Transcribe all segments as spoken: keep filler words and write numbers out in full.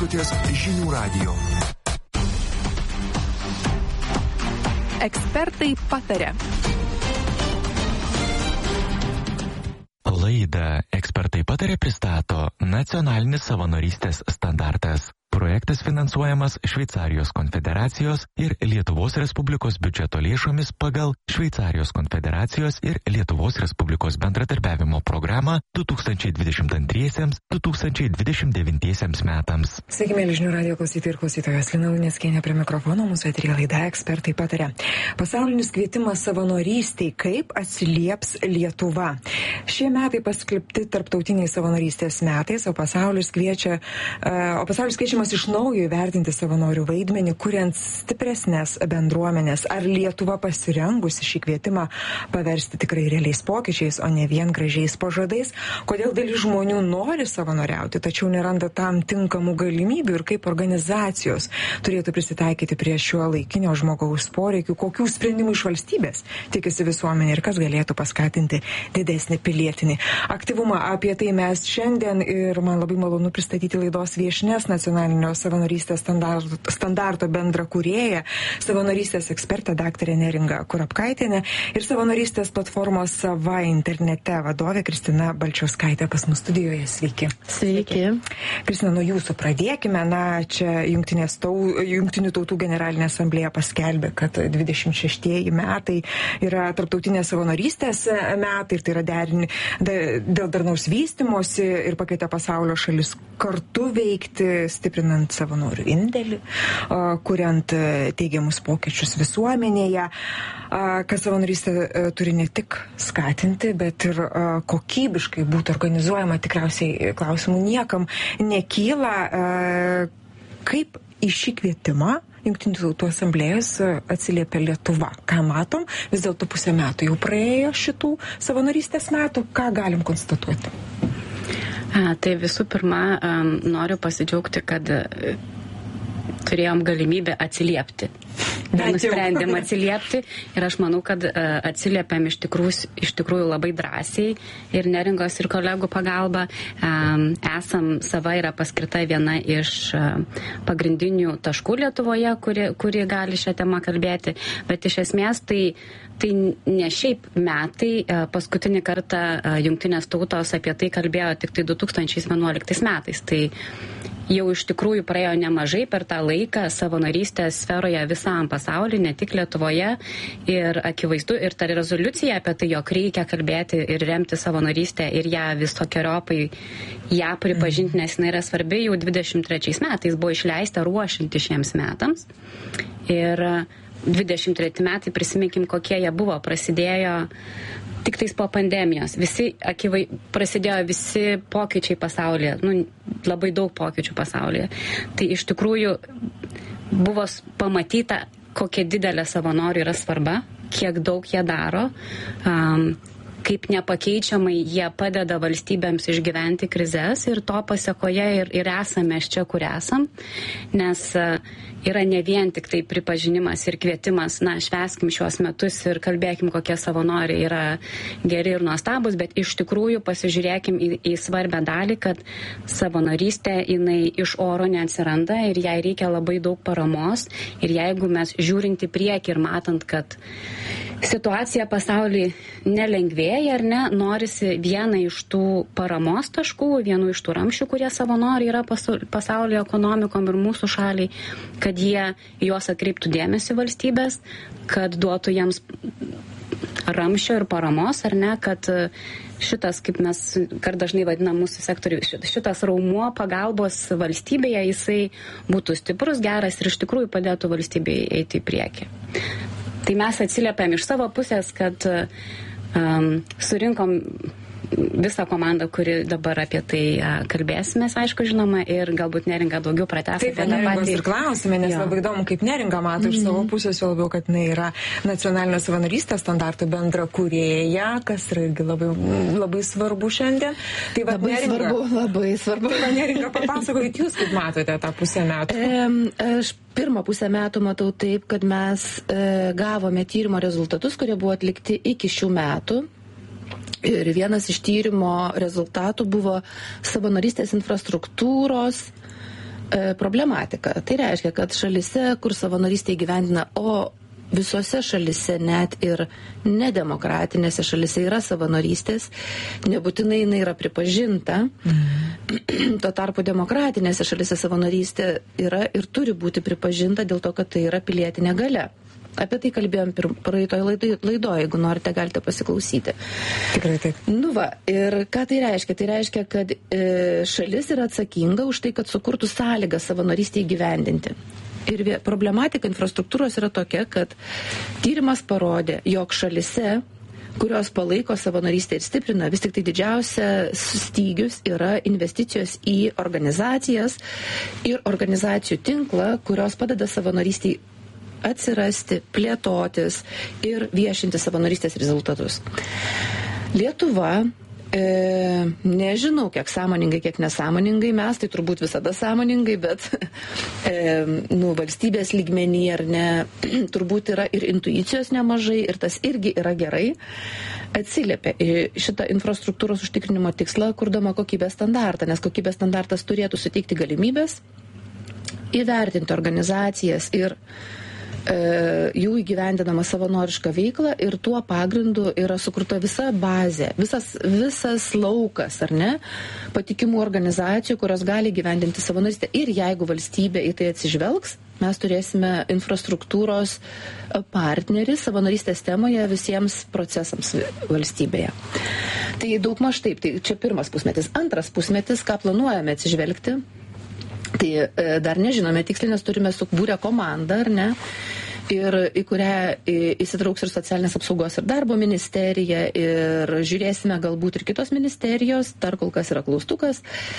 Klausotės Žinių radijo. Ekspertai pataria. Laidą Ekspertai pataria pristato Nacionalinis savanorystės standartas. Projektas finansuojamas Šveicarijos konfederacijos ir Lietuvos Respublikos biudžeto lėšomis pagal Šveicarijos konfederacijos ir Lietuvos Respublikos bendradarbiavimo programą du tūkstančiai dvidešimt antriems - du tūkstančiai dvidešimt devintiesiems metams. Sveiki, mėly Žinių radijo klausytojai ir klausytojos. Lina Luneckienė prie mikrofono, mūsų eteryje laida Ekspertai pataria. Pasaulinis kvietimas savanorystiai, kaip atsilieps Lietuva. Šie metai paskelbti tarptautiniai savanorystės metais, o pasaulis kviečia, o pasaulis kviečiamas iš naujo įvertinti savanorių vaidmenį, kuriant stipresnės bendruomenės. Ar Lietuva pasirengusi šį kvietimą paversti tikrai realiais pokyčiais, o ne vien gražiais pažadais? Kodėl dalis žmonių nori savanoriauti, tačiau neranda tam tinkamų galimybių ir kaip organizacijos turėtų prisitaikyti prie šio laikinio žmogaus poreikių, kokių sprendimų iš valstybės tikisi visuomenė ir kas galėtų paskatinti didesnį pilietinį aktyvumą. Apie tai mes šiandien ir man labai malonu pristatyti laidos viešnias, nacionalinio savanorystės standarto, standarto bendra kūrėja, savanorystės ekspertė daktarė Neringa Kurapkaitienė ir savanorystės platformos Sava internete vadovė Kristina Balčiauskaitė pas mus studijoje. Sveiki. Sveiki. Kristina, nuo jūsų pradėkime. Na, čia Jungtinės tau, Jungtinių tautų generalinė asamblėja paskelbė, kad dvidešimt šeštieji metai yra tarptautinės savanorystės metai ir tai yra derini dėl darnaus vystymosi ir pakvietė pasaulio šalis kartu veikti, stiprinant savanorių indėlį, kuriant teigiamus pokyčius visuomenėje, kad savanorystė turi ne tik skatinti, bet ir kokybiškai būti organizuojama. Tikriausiai klausimų niekam nekyla. Kaip į šį kvietimą Jungtinių tautų asamblėjos atsiliepia Lietuva? Ką matom? Vis dėlto pusę metų jau praėjo šitų savanorystės metų. Ką galim konstatuoti? A, tai visų pirma, um, noriu pasidžiaugti, kad uh, turėjom galimybę atsiliepti. Nusprendėm atsiliepti ir aš manau, kad uh, atsiliepiam iš tikrųjų, iš tikrųjų labai drąsiai ir Neringos ir kolegų pagalba. Um, esam, Sava yra paskirta viena iš uh, pagrindinių taškų Lietuvoje, kuri, kuri gali šią temą kalbėti, bet iš esmės tai Tai ne šiaip metai, paskutinį kartą Jungtinės tautos apie tai kalbėjo tik tai du tūkstančiai vienuoliktais metais. Tai jau iš tikrųjų praėjo nemažai per tą laiką savanorystės sferoje visam pasaulyje, ne tik Lietuvoje. Ir akivaizdu, ir ta rezoliucija apie tai, jog reikia kalbėti ir remti savanorystę ir ją visokiojopai ją pripažinti, nes jinai yra svarbi, jau dvidešimt trečiais metais buvo išleista ruošianti šiems metams. Ir dvidešimt treti metai, prisiminkim, kokie jie buvo, prasidėjo tik tais po pandemijos. Visi, akivai, prasidėjo visi pokyčiai pasaulyje, nu, labai daug pokyčių pasaulyje. Tai iš tikrųjų buvo pamatyta, kokia didelė savanorių yra svarba, kiek daug jie daro, um, kaip nepakeičiamai jie padeda valstybėms išgyventi krizes ir to pasekoje ir, ir esame čia, kur esam, nes uh, yra ne vien tik tai pripažinimas ir kvietimas, na, švęskim šiuos metus ir kalbėkim, kokie savanoriai yra geri ir nuostabus, bet iš tikrųjų pasižiūrėkim į, į svarbę dalį, kad savanorystė jinai iš oro neatsiranda ir jai reikia labai daug paramos ir jeigu mes žiūrint į priekį ir matant, kad situacija pasaulyje nelengvėja ar ne, norisi vieną iš tų paramos taškų, vienu iš tų ramščių, kurie savanoriai yra pasaulio ekonomikom ir mūsų šaliai, kad jie juos atkreiptų dėmesį valstybės, kad duotų jiems ramščio ir paramos, ar ne, kad šitas, kaip mes kar dažnai vadinam mūsų sektorių, šitas raumuo pagalbos valstybėje, jisai būtų stiprus, geras ir iš tikrųjų padėtų valstybėje eiti į priekį. Tai mes atsiliepiam iš savo pusės, kad um, surinkom visą komandą, kuri dabar apie tai uh, kalbėsimės, aišku, žinoma, ir galbūt Neringa daugiau pratęs. Taip, Neringos ir klausime, nes jo. Labai įdomu, kaip Neringa mato mm-hmm. iš savo pusės, jau labiau, kad jinai yra nacionalinio savanorystės standarto bendra kūrėja, kas yra irgi labai, labai svarbu šiandien. Tai va, labai Neringa, svarbu, labai svarbu. Tai va, Neringa, papasakokit jūs, kaip matote tą pusę metų. E, aš pirmą pusę metų matau taip, kad mes e, gavome tyrimo rezultatus, kurie buvo atlikti iki šių metų. Ir vienas iš tyrimo rezultatų buvo savanorystės infrastruktūros e, problematika. Tai reiškia, kad šalise, kur savanorystė įgyvendina, o visose šalise, net ir nedemokratinėse šalise yra savanorystės, nebūtinai jinai yra pripažinta. Mm. Tuo tarpu demokratinėse šalise savanorystė yra ir turi būti pripažinta dėl to, kad tai yra pilietinė galia. Apie tai kalbėjom praeitoje laidoje, jeigu norite, galite pasiklausyti. Tikrai taip. Nu va, ir ką tai reiškia? Tai reiškia, kad e, šalis yra atsakinga už tai, kad sukurtų sąlygą savanorystę įgyvendinti. Ir problematika infrastruktūros yra tokia, kad tyrimas parodė, jog šalise, kurios palaiko savanorystę ir stiprina, vis tik tai didžiausia stygius yra investicijos į organizacijas ir organizacijų tinklą, kurios padeda savanorystį atsirasti, plėtotis ir viešinti savanorystės rezultatus. Lietuva, e, nežinau, kiek sąmoningai, kiek nesąmoningai, mes tai turbūt visada sąmoningai, bet e, nu, valstybės lygmenį ar ne, turbūt yra ir intuicijos nemažai ir tas irgi yra gerai, atsiliepia į šitą infrastruktūros užtikrinimo tikslą, kurdama kokybės standartą, nes kokybės standartas turėtų suteikti galimybės įvertinti organizacijas ir jų įgyvendinama savanoriška veikla ir tuo pagrindu yra sukurta visa bazė, visas, visas laukas, ar ne, patikimų organizacijų, kurios gali gyvendinti savanorystę. Ir jeigu valstybė į tai atsižvelgs, mes turėsime infrastruktūros partnerį savanorystės temoje visiems procesams valstybėje. Tai daugmaž taip, tai čia pirmas pusmetis. Antras pusmetis, ką planuojame atsižvelgti, tai e, dar nežinome tiksliai, nes turime subūrę komandą, ar ne, ir į kurią įsitrauks ir socialinės apsaugos ir darbo ministerija, ir žiūrėsime galbūt ir kitos ministerijos, dar kol kas yra klaustukas,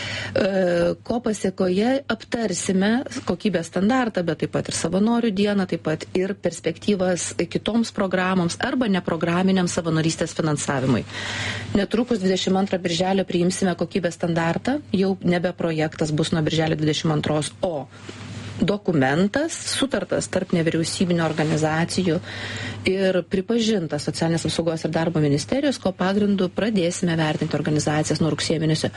e, ko pasiekoje aptarsime kokybės standartą, bet taip pat ir savanorių dieną, taip pat ir perspektyvas kitoms programoms arba neprograminiam savanorystės finansavimui. Netrukus dvidešimt antrą birželio priimsime kokybės standartą, jau nebe projektas bus nuo birželio dvidešimt antros, o dokumentas, sutartas tarp nevyriausybinio organizacijų ir pripažintas socialinės apsaugos ir darbo ministerijos, ko pagrindu pradėsime vertinti organizacijas nuo rugsėjo mėnesio.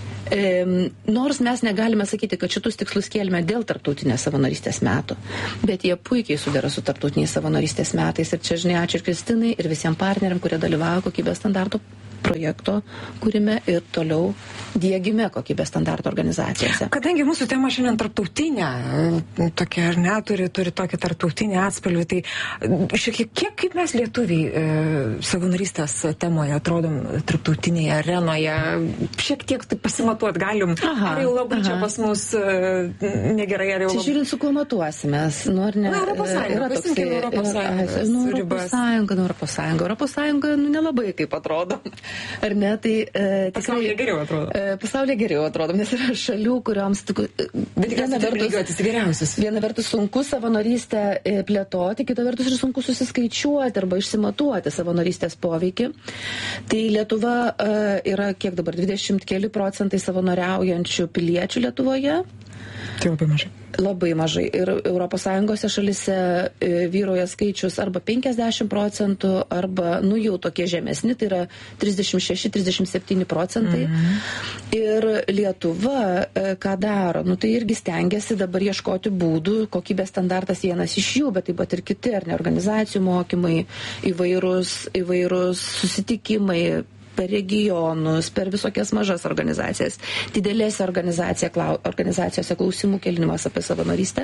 E, nors mes negalime sakyti, kad šitus tikslus kėlėme dėl tarptautinės savanorystės metų, bet jie puikiai sudera su tarptautiniais savanorystės metais. Ir čia, žinai, ačiū ir Kristinai, ir visiems partneriam, kurie dalyvavo kokybės standarto projekto kūrime ir toliau diegime kokybės standarto organizacijose. Kadangi mūsų tema šiandien tarptautinė, tokia ar ne, turi, turi tokį tarptautinį atspalvį, tai šiek tiek, kiek kaip mes lietuviai e, savanorystės temoje atrodom tarptautinėje arenoje, šiek tiek tai pasimatuot galim, aha, ar jau labai aha. čia pas mus e, negerai, ar jau labai... Čia žiūrint, su kuo matuosimės, nu ar ne? Na, Europos Sąjunga, yra toksai, Europos Sąjunga, nu, Europos Sąjunga, nu, Europos Sąjunga, Europos Sąjunga, nu, nelabai kaip atrodo. Ar ne, tai... E, pasaulyje geriau atrodo. E, pasaulyje geriau atrodo, nes yra šalių, kurioms... Tik, bet viena vertus, geriausias. Viena vertus sunku savanorystę plėtoti, kita vertus ir sunku susiskaičiuoti arba išsimatuoti savanorystės poveikį. Tai Lietuva e, yra kiek dabar dvidešimt keli procentai savanoriaujančių piliečių Lietuvoje. Tai labai mažai. Labai mažai. Ir Europos Sąjungos šalise e, vyroja skaičius arba penkiasdešimt procentų, arba, nu, jau tokie žemesni, tai yra trisdešimt šeši trisdešimt septyni procentai. Mm-hmm. Ir Lietuva, e, ką daro? Nu, tai irgi stengiasi dabar ieškoti būdų, kokybės standartas vienas iš jų, bet taip pat ir kiti, ar ne, organizacijų mokymai, įvairūs, įvairūs susitikimai, per regionus, per visokias mažas organizacijas, didelėse organizacijose klausimų kelinimas apie savanorystę,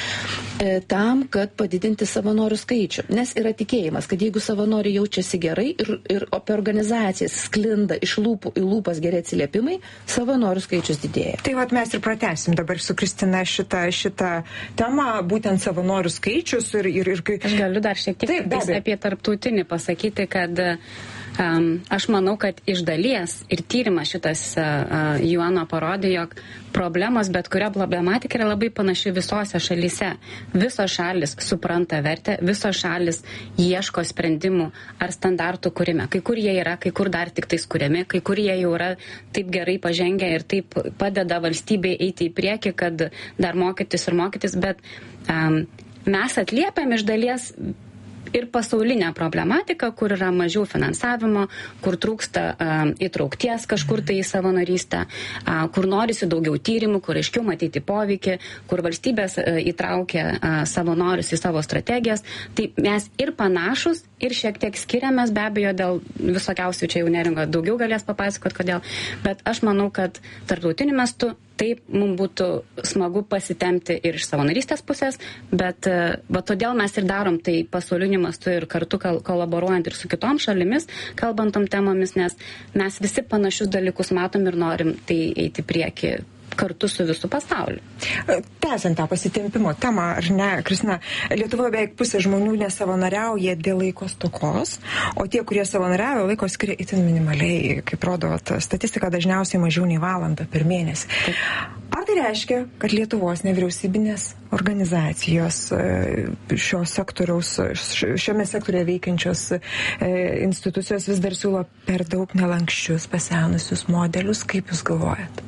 e, tam, kad padidinti savanorių skaičių. Nes yra tikėjimas, kad jeigu savanoriai jaučiasi gerai ir, ir apie organizacijas sklinda iš lūpų į lūpas geri atsiliepimai, savanorių skaičius didėja. Tai vat mes ir pratęsim dabar su Kristina šitą, šitą temą, būtent savanorių skaičius ir... ir, ir... Aš galiu dar šiek tiek Taip, apie tarptautinį pasakyti, kad Um, aš manau, kad iš dalies ir tyrimas šitas uh, U N O parodė, jog problemos, bet kuria problematika yra labai panaši visose šalyse. Visos šalis supranta vertę, visos šalis ieško sprendimų ar standartų kūrime. Kai kur jie yra, kai kur dar tik tais kūrimi, kai kur jie jau yra taip gerai pažengę ir taip padeda valstybei eiti į priekį, kad dar mokytis ir mokytis, bet um, mes atliepiam iš dalies ir pasaulinę problematiką, kur yra mažiau finansavimo, kur trūksta uh, įtraukties kažkur tai į savanorystę, uh, kur norisi daugiau tyrimų, kur aiškiau matyti poveikį, kur valstybės uh, įtraukia uh, savanorius į savo strategijas. Tai mes ir panašus, ir šiek tiek skiriamės, be abejo, dėl visokiausių, čia jau Neringa daugiau galės papasakot, kodėl. Bet aš manau, kad tarptautiniu mastu taip mums būtų smagu pasitemti ir iš savanorystės pusės, bet va todėl mes ir darom tai pasauliniu mastu ir kartu kolaboruojant ir su kitom šalimis, kalbant tom temomis, nes mes visi panašius dalykus matom ir norim tai eiti prieki kartu su visų pasauliu. Tęsiant tą pasitempimo temą, ar ne, Kristina, Lietuvoje beveik pusė žmonių nesavanoriauja dėl laiko stokos, o tie, kurie savanoriauja, laiko skiria itin minimaliai, kaip rodo statistika, dažniausiai mažiau nei valandą per mėnesį. Ar tai reiškia, kad Lietuvos nevyriausybinės organizacijos, šios sektoriaus, šiame sektorėje veikiančios institucijos vis dar siūlo per daug nelankščius, pasenusius modelius? Kaip Jūs galvojat?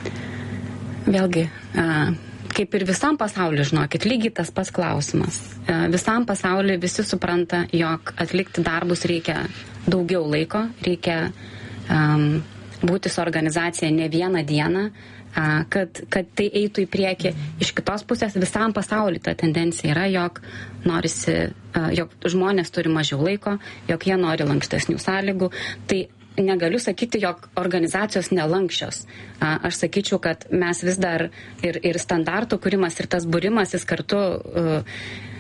Vėlgi, kaip ir visam pasauliu, žinokit, lygiai tas pats klausimas. Visam pasauliu visi supranta, jog atlikti darbus reikia daugiau laiko, reikia um, būti su organizacija ne vieną dieną, uh, kad, kad tai eitų į priekį. Iš kitos pusės visam pasauliu ta tendencija yra, jog norisi, uh, jog žmonės turi mažiau laiko, jog jie nori lankstesnių sąlygų. Tai negaliu sakyti, jog organizacijos nelankščios. Aš sakyčiau, kad mes vis dar ir, ir standartų kūrimas, ir tas būrimas, jis kartu uh,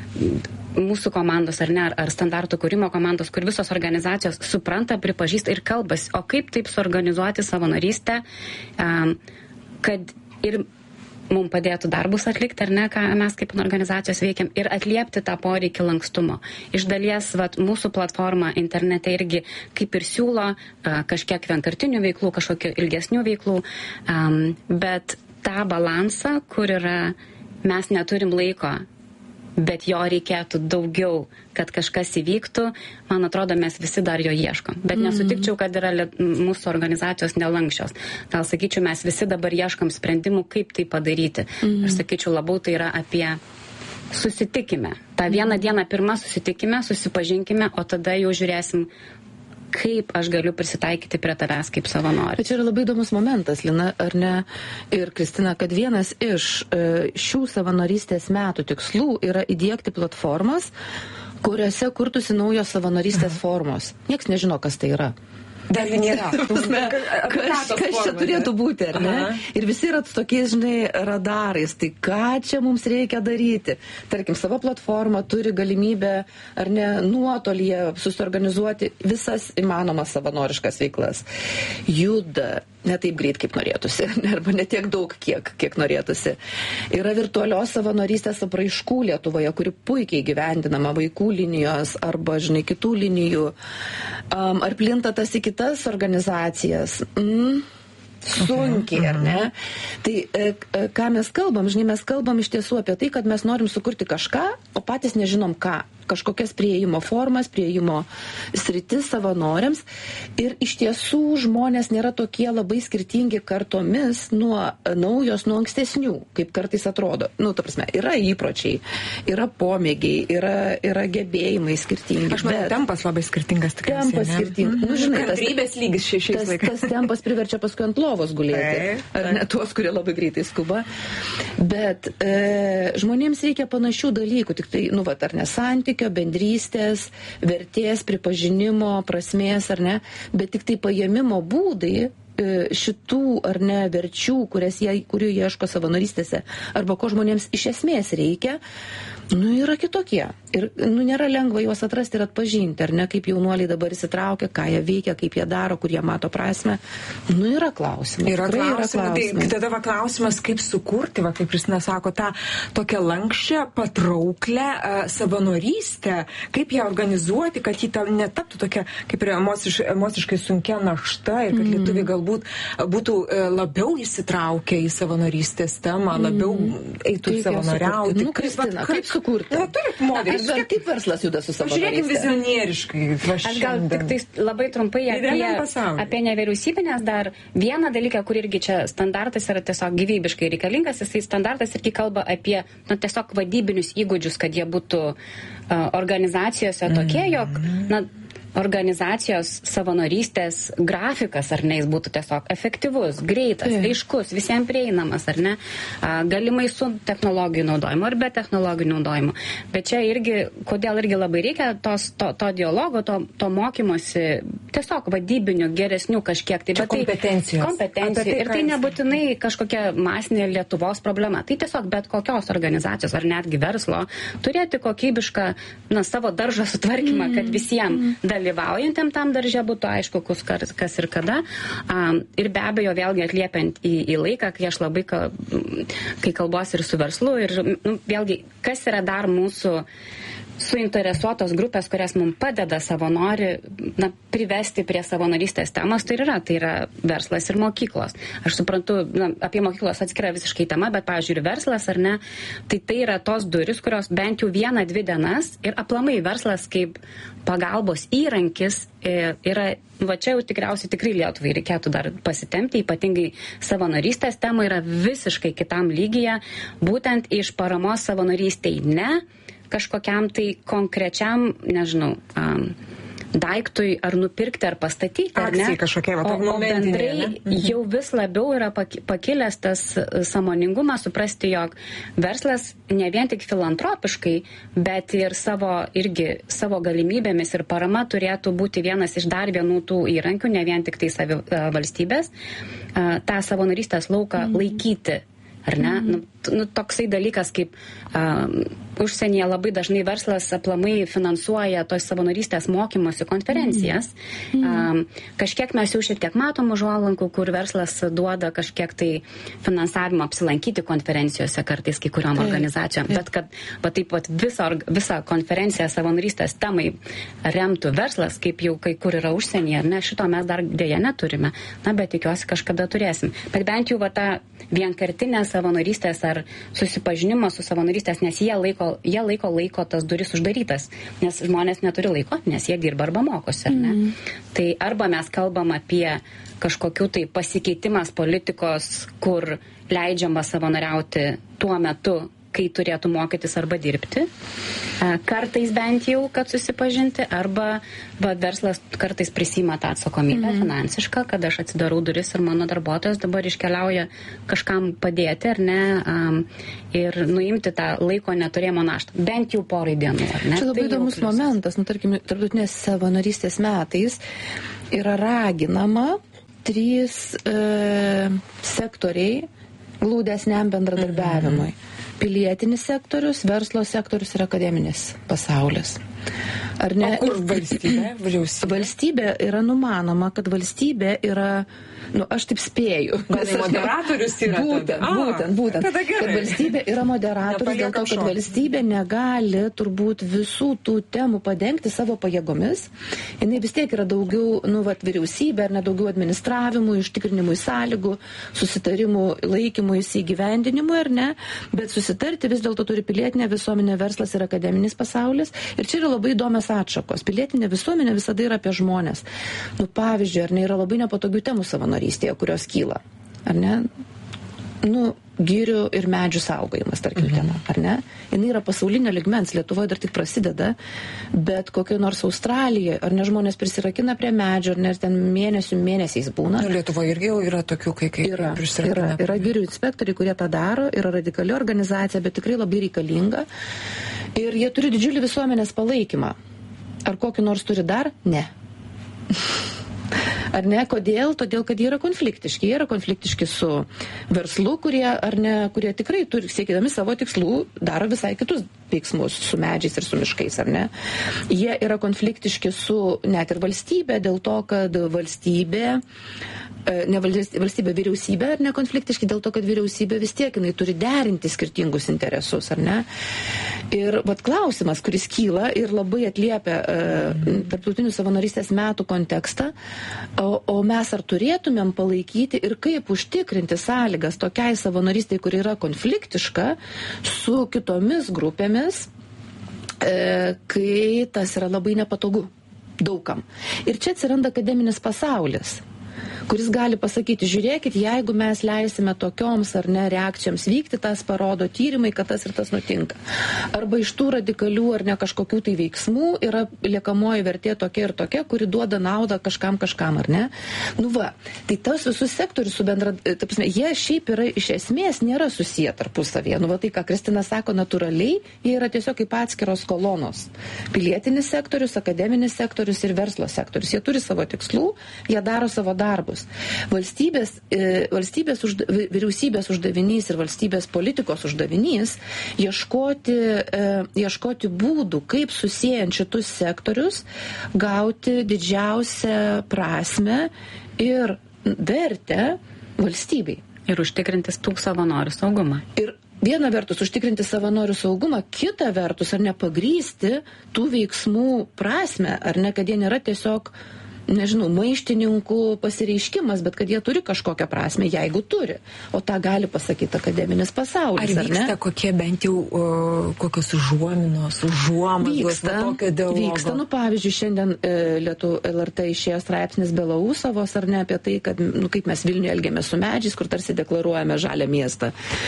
mūsų komandos ar ne, ar, ar standartų kūrimo komandos, kur visos organizacijos supranta, pripažįsta ir kalbasi, o kaip taip suorganizuoti savanorystę, um, kad ir mums padėtų darbus atlikti, ar ne, ką mes kaip organizacijos veikiam, ir atliepti tą poreikį lankstumo. Iš dalies, vat, mūsų platforma internete irgi kaip ir siūlo uh, kažkiek vienkartinių veiklų, kažkokių ilgesnių veiklų, um, bet tą balansą, kur yra, mes neturim laiko, bet jo reikėtų daugiau, kad kažkas įvyktų, man atrodo, mes visi dar jo ieškom. Bet mm-hmm. nesutikčiau, kad yra mūsų organizacijos nelankščios. Gal sakyčiau, mes visi dabar ieškom sprendimų, kaip tai padaryti. Mm-hmm. Aš sakyčiau, labiau tai yra apie susitikime. Ta vieną dieną pirmą susitikime, susipažinkime, o tada jau žiūrėsim, kaip aš galiu prisitaikyti prie tavęs kaip savanori. Bet čia yra labai įdomus momentas, Lina, ar ne, ir Kristina, kad vienas iš šių savanorystės metų tikslų yra įdiegti platformas, kuriuose kurtųsi naujos savanorystės formos. Niekas nežino, kas tai yra. Dar nėra. Kas, kas čia turėtų būti, ar ne? Aha. Ir visi yra tokiais, žinai, radarais. Tai ką čia mums reikia daryti? Tarkim, savo platformą turi galimybę, ar ne, nuotolyje susiorganizuoti visas įmanomas savanoriškas veiklas. Juda ne taip greit, kaip norėtųsi, arba ne tiek daug, kiek, kiek norėtųsi. Yra virtualios savanorystės apraiškų Lietuvoje, kuri puikiai gyvendinama, vaikų linijos arba, žinai, kitų linijų. Um, ar plinta tas į kitas organizacijas? Mm. Sunkiai, ar ne? Tai e, ką mes kalbam, žinai, mes kalbam iš tiesų apie tai, kad mes norim sukurti kažką, o patys nežinom ką. Kažkokias prieimo formas, prieimo sritis savanoriams. Ir iš tiesų žmonės nėra tokie labai skirtingi kartomis nuo naujos, nuo ankstesnių, kaip kartais atrodo. Nu, ta prasme, yra įpročiai, yra pomėgiai, yra, yra gebėjimai skirtingi. Aš manau, bet tempas labai skirtingas tikriausiai. Tempas skirtingas. Mm-hmm. Nu, žinai, kantrybės lygis šiais laikais. Tas tempas priverčia paskui ant lovos gulėti. Ar ne tuos, kurie labai greitai skuba. Bet e, žmonėms reikia panašių dalykų, tik tai, nu, va, ar ne santykių, bendrystės, vertės, pripažinimo, prasmės, ar ne, bet tik tai paėmimo būdai šitų ar ne verčių, kurias jie, kurių ieško savanorystėse, arba ko žmonėms iš esmės reikia, nu, yra kitokie. Ir, nu, nėra lengva juos atrasti ir atpažinti, ar ne, kaip jaunuoliai dabar įsitraukia, ką jie veikia, kaip jie daro, kur jie mato prasmę. Nu, yra klausimų. Yra klausimų. Tai tada va klausimas, kaip sukurti, va, kaip Kristina sako, tą tokią lankščią, patrauklę uh, savanorystę, kaip ją organizuoti, kad ji netaptų tokia, kaip ir emociš, emociškai sunkia našta ir kad mm. lietuviai galbūt būtų uh, labiau įsitraukę į savanorystės temą, mm. labiau eitų savanoriauti. Nu, Kristina, kaip sukurti. Na, turit modelį. Ar kaip verslas juda su savanorystė? Žiūrėkim vizionieriškai. Aš gal tik tai labai trumpai apie, apie nevyriausybinės dar vieną dalyką, kur irgi čia standartas yra tiesiog gyvybiškai reikalingas. Jisai standartas irgi kalba apie nu, tiesiog vadybinius įgūdžius, kad jie būtų uh, organizacijose tokie, jog na, organizacijos savanorystės grafikas, ar ne, jis būtų tiesiog efektyvus, greitas, yeah. aiškus, visiems prieinamas, ar ne, a, galimai su technologijų naudojimu ar be technologijų naudojimo. Bet čia irgi, kodėl irgi labai reikia tos, to, to dialogo, to, to mokymosi, tiesiog vadybinių, geresnių kažkiek. Tai, čia kompetencijos. Kompetencijų. Tai, ir tai nebūtinai kažkokia masinė Lietuvos problema. Tai tiesiog bet kokios organizacijos ar netgi verslo turėti kokybišką na, savo daržo sutvarkymą, kad visiems dalyvauti dalyvaujantiem tam darže būtų aišku, kas, kas ir kada. Um, ir be abejo, vėlgi atliepiant į, į laiką, kai aš labai, kal, kai kalbuosi ir su verslu, ir nu, vėlgi, kas yra dar mūsų suinteresuotos grupės, kurias mums padeda savanori na, privesti prie savanorystės temos, tai yra, tai yra verslas ir mokyklos. Aš suprantu, na, apie mokyklos atskira visiškai tema, bet, pavyzdžiui, ir verslas, ar ne, tai tai yra tos duris, kurios bent jau vieną, dvi dienas ir aplamai verslas kaip pagalbos įrankis yra, va čia jau tikriausiai tikrai Lietuvai reikėtų dar pasitempti, ypatingai savanorystės tema yra visiškai kitam lygyje, būtent iš paramos savanorystei ne, kažkokiam tai konkrečiam, nežinau, um, daiktui ar nupirkti, ar pastatyti, ar ne? Akcijai kažkokia, va, o, o bendrai mhm. jau vis labiau yra pakilęs tas sąmoningumas suprasti, jog verslas ne vien tik filantropiškai, bet ir savo, irgi, savo galimybėmis ir parama turėtų būti vienas iš dar vienų tų įrankių, ne vien tik tai savi, valstybės, tą savanorystės lauką mhm. laikyti. Ar ne? Mm. Nu, nu, toksai dalykas, kaip um, užsienyje labai dažnai verslas aplamai finansuoja tos savanorystės mokymosi konferencijas. Mm. Um, kažkiek mes jau šiek tiek matom užuolankų, kur verslas duoda kažkiek tai finansavimo apsilankyti konferencijose kartais kai kuriuom mm. organizacijom. Mm. Bet kad va, taip pat visą, visą konferenciją savanorystės temai remtų verslas, kaip jau kai kur yra užsienyje, ar ne, šito mes dar dėja neturime. Na, bet tikiuosi kažkada turėsim. Bet bent jau va tą vienkartinę savanorystės ar susipažinimo su savanorystės, nes jie laiko, jie laiko laiko tas duris uždarytas, nes žmonės neturi laiko, nes jie dirba arba mokosi, ar ne? Mm. Tai arba mes kalbam apie kažkokių tai pasikeitimas politikos, kur leidžiama savanoriauti tuo metu, kai turėtų mokytis arba dirbti, kartais bent jau, kad susipažinti, arba va, verslas kartais prisima tą atsakomybę mm. finansišką, kad aš atsidarau duris ir mano darbuotojas dabar iškeliauja kažkam padėti, ar ne, um, ir nuimti tą laiko neturėjimo naštą, bent jau porai dienų, ar ne? Čia labai tai įdomus momentas, nu, tarkim, tarptautinės savanorystės metais yra raginama trys e, sektoriai glūdesniam bendradarbiavimui. Mm. Pilietinis sektorius, verslo sektorius ir akademinis pasaulis. Ar ne? O kur valstybė? Vyriausybė? Valstybė yra numanoma, kad valstybė yra, nu, aš taip spėju. Gal moderatorius yra? Būtent, tada. būtent, būtent. Kad valstybė yra moderatorius dėl to, kad šok. Valstybė negali turbūt visų tų temų padengti savo pajėgomis. Jinai vis tiek yra daugiau, nu, vat, vyriausybė, ar ne daugiau administravimui, ištikrinimui sąlygų, susitarimų laikymui, įgyvendinimui, ar ne, bet susitarti vis dėlto turi pilietinė visuomenė, verslas ir akademinis pasaulis. Ir čia yra labai įdomios atšakos. Pilietinė visuomenė visada yra apie žmonės. Nu, pavyzdžiui, ar ne, yra labai nepatogių temų savanorystėje, kurios kyla. Ar ne? Nu, girių ir medžių saugojimas, tarkim, mhm. tema, ar ne? Jis yra pasaulinio ligmens, Lietuvoje dar tik prasideda, bet kokioje nors Australijoje, ar ne, žmonės prisirakina prie medžių, ar ne, ten mėnesių mėnesiais būna. Nu, Lietuvoje irgi jau yra tokių, kai kai yra, prisirakina. Yra, yra girių inspektoriai, kurie tą daro, yra radikali organizacija, bet tikrai labai reikalinga. Ir jie turi didžiulį visuomenės palaikymą. Ar kokį nors turi dar? Ne. Ar ne? Kodėl? Todėl, kad jie yra konfliktiški. Jie yra konfliktiški su verslu, kurie, ar ne, kurie tikrai turi, siekydami savo tikslų, daro visai kitus veiksmus su medžiais ir su miškais, ar ne? Jie yra konfliktiški su net ir valstybė, dėl to, kad valstybė ne valstybė, vyriausybė, ar ne konfliktiški dėl to, kad vyriausybė vis tiek jinai turi derinti skirtingus interesus, ar ne? Ir vat klausimas, kuris kyla ir labai atliepia uh, tarptautinių savanorystės metų kontekstą, o, o mes ar turėtumėm palaikyti ir kaip užtikrinti sąlygas tokiai savanorystei, kuri yra konfliktiška, su kitomis grupėmis, uh, kai tas yra labai nepatogu daugam. Ir čia atsiranda akademinis pasaulis, kuris gali pasakyti, žiūrėkit, jeigu mes leisime tokioms ar ne reakcijoms vykti, tas parodo tyrimai, kad tas ir tas nutinka. Arba iš tų radikalių ar ne kažkokių tai veiksmų yra liekamoji vertė tokia ir tokia, kuri duoda naudą kažkam kažkam, ar ne? Nu va, tai tas visus sektorius su bendra, taip prasme, jie šiaip yra iš esmės nėra susiję tarpusavėje. Nu va, tai ką Kristina sako, natūraliai, jie yra tiesiog kaip atskiros kolonos. Pilietinis sektorius, akademinis sektorius ir verslo sektorius. Jie turi savo tikslų, jie daro savo darbus. Valstybės, valstybės užda, vyriausybės uždavinys ir valstybės politikos uždavinys ieškoti, ieškoti būdų, kaip susijęs šitus sektorius gauti didžiausią prasmę ir vertę valstybei. Ir užtikrinti tų savanorių saugumą. Ir viena vertus užtikrinti savanorių saugumą, kita vertus ar nepagrysti tų veiksmų prasmę, ar ne, kad jie nėra tiesiog nežinau, maištininkų pasireiškimas, bet kad jie turi kažkokią prasme, jeigu turi. O tą gali pasakyti akademinis pasaulis, ar, ar ne? Ar vyksta kokie bent jau o, kokios užuominos, užuomados, vyksta, tokio dialogo? Vyksta, nu pavyzdžiui, šiandien e, Lietu L R T išėjo straipsnis Belausovos, ar ne, apie tai, kad, nu, kaip mes Vilniuje elgiamės su medžiais, kur tarsi deklaruojame žalią miestą.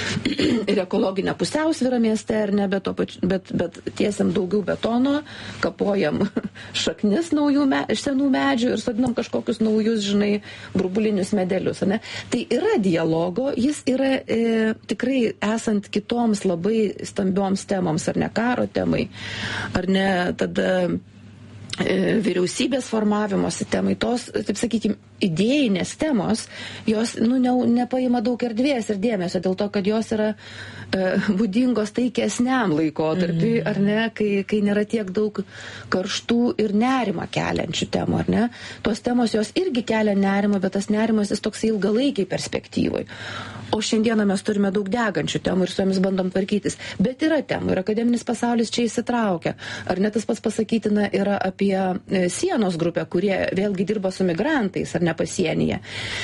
Ir ekologinę pusiausvyrą mieste, ar ne, bet, to pač, bet, bet tiesiam daugiau betono, kapojam šaknis naujų me, senų medžių ir sodinam kažkokius naujus, žinai, burbulinius medelius, ne? Tai yra dialogo, jis yra e, tikrai esant kitoms labai stambioms temoms, ar ne karo temai, ar ne tada e, vyriausybės formavimosi temai, tos, taip sakykime, idėjinės temos, jos, nu, ne, nepaima daug erdvės ir dėmesio, dėl to, kad jos yra e, būdingos taikesniam laikotarpiui, mm. ar ne, kai, kai nėra tiek daug karštų ir nerimą keliančių temų, ar ne? Tos temos jos irgi kelia nerimą, bet tas nerimas jis toks ilgalaikiai perspektyvai. O šiandieną mes turime daug degančių temų ir su jomis bandom tvarkytis. Bet yra temų ir akademinis pasaulis čia įsitraukia. Ar net tas pats pasakytina yra apie e, sienos grupę, kurie vėlgi dirba su migrantais, ar ne pasienyje.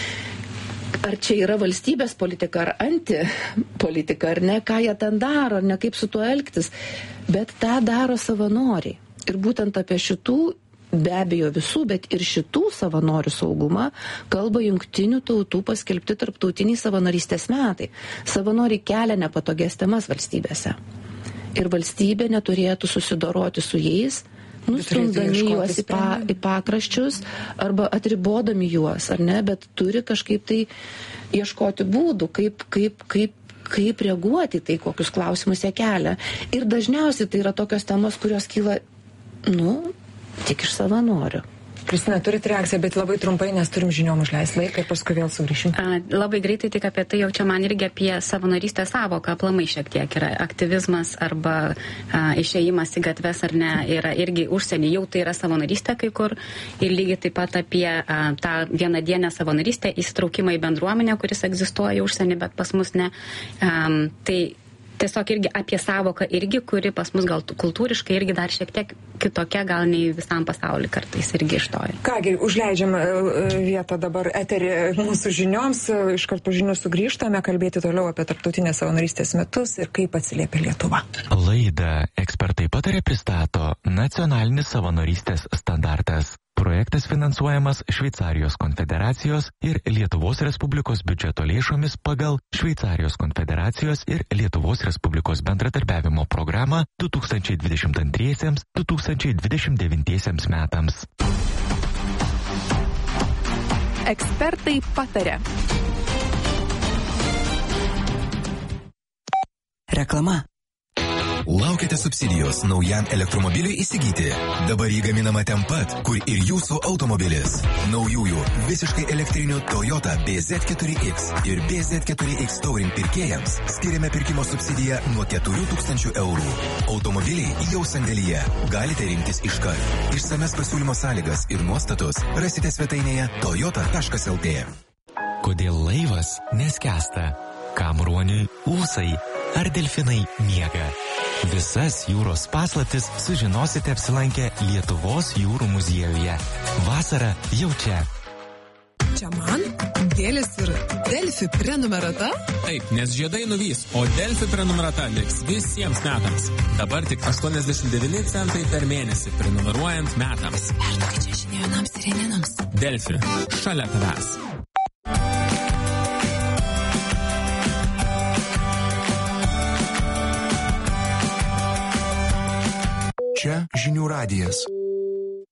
Ar čia yra valstybės politika, ar antipolitika, ar ne, ką jie ten daro, ar ne, kaip su tuo elgtis. Bet tą daro savanoriai. Ir būtent apie šitų, be abejo visų, bet ir šitų savanorių saugumą kalba Jungtinių tautų paskelbti tarptautiniai savanorystės metai. Savanoriai kelia nepatogias temas valstybėse. Ir valstybė neturėtų susidoroti su jais, nustumdami juos į, pa, į pakraščius arba atribodami juos, ar ne, bet turi kažkaip tai ieškoti būdų, kaip, kaip, kaip, kaip reaguoti tai, kokius klausimus jie kelia. Ir dažniausiai tai yra tokios temos, kurios kyla, nu, tik iš savanorių. Kristina, turit reakciją, bet labai trumpai, nes turim žiniom užleisti laiką ir paskui vėl sugrįšim. A, labai greitai tik apie tai, jau čia man irgi apie savanorystės savoką aplamai šiek tiek yra. Aktyvizmas arba a, išėjimas į gatves ar ne yra irgi užsienį, jau tai yra savanorystė kai kur. Ir lygiai taip pat apie a, tą vienadienę savanorystę, įsitraukimą į bendruomenę, kuris egzistuoja užsienį, bet pas mus ne. A, tai tiesiog irgi apie savoką irgi, kuri pas mus gal kultūriškai irgi dar šiek tiek kitokia, gal nei visam pasauliu kartais irgi iš to. Kągi, užleidžiam vietą dabar eterį mūsų žinioms, iš karto žinių sugrįžtame kalbėti toliau apie tarptautinės savanorystės metus ir kaip atsiliepia Lietuva. Laidą Ekspertai patarė pristato Nacionalinis savanorystės standartas. Projektas finansuojamas Šveicarijos konfederacijos ir Lietuvos Respublikos biudžeto lėšomis pagal Šveicarijos konfederacijos ir Lietuvos Respublikos bendradarbiavimo programą du tūkstančiai dvidešimt antram - du tūkstančiai dvidešimt devintam metams. Ekspertai pataria. Reklama. Laukite subsidijos naujam elektromobiliui įsigyti. Dabar jį gaminama ten pat, kur ir jūsų automobilis. Naujųjų visiškai elektrinių Toyota B Z keturi X ir B Z keturi X Touring pirkėjams skiriame pirkimo subsidiją nuo keturių tūkstančių eurų. Automobiliai jau sandėlyje. Galite rinktis iškart. Išsames pasiūlymo sąlygas ir nuostatus rasite svetainėje toyota taškas lt. Kodėl laivas neskęsta? Kam ruoniui ūsai? Ar delfinai miega? Visas jūros paslaptis sužinosite apsilankę Lietuvos jūrų muziejuje. Vasara jau čia. Čia man Dėlis ir Delfi prenumerata? Taip, nes žiedai nuvys, o Delfi prenumerata liks visiems metams. Dabar tik aštuoniasdešimt devyni centai per mėnesį prenumeruojant metams. Perduokit čia žinionams ir reninams. Delfi, šalia tavęs. Čia žinių radijas.